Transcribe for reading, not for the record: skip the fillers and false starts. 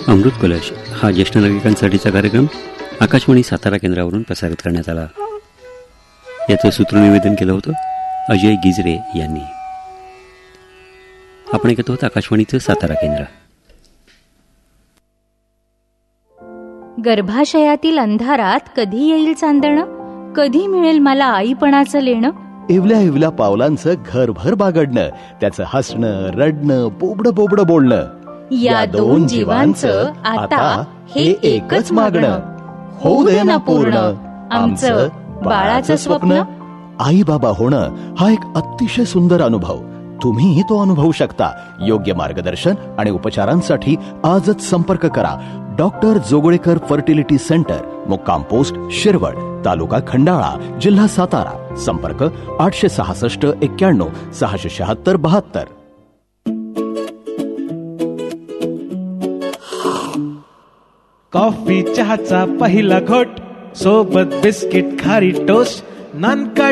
अमृत कलश हा ज्येष्ठ नागरिकांसाठीचा कार्यक्रम आकाशवाणी सातारा केंद्रावरून प्रसारित करण्यात आला. याचं सूत्रनिवेदन केलं होतं अजय गिजरे यांनी. आपण ऐकत आहोत आकाशवाणीचं सातारा केंद्र. गर्भाशयातील अंधारात कधी येईल चांदणं, कधी मिळेल मला आईपणाचं लेणं. इवल्या इवल्या पावलांचं घरभर बागडणं, त्याचं हसणं रडणं बोबडं बोबडं बोलणं. या दोन जीवांचं आता हे एकच मागणं. होऊ दे ना पूर्ण आमचं बाळाचं स्वप्न. आई बाबा होणं हा एक अतिशय सुंदर अनुभव. तुम्हीही तो अनुभवू शकता. योग्य मार्गदर्शन आणि उपचारांसाठी आजच संपर्क करा. डॉक्टर जोगळेकर फर्टिलिटी सेंटर, मुक्काम पोस्ट शिरवळ, तालुका खंडाळा, जिल्हा सातारा. संपर्क 866 91 676 72. कॉफी चहाचा पहिला घोट, सोबत बिस्किट खारी टोस्ट, नानका